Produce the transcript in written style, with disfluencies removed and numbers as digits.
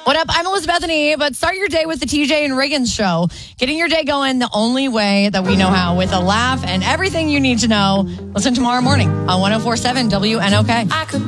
What up? I'm Elizabeth Bethany, but start your day with the TJ and Reagan show. Getting your day going the only way that we know how, with a laugh and everything you need to know. Listen tomorrow morning on 104.7 WNOK.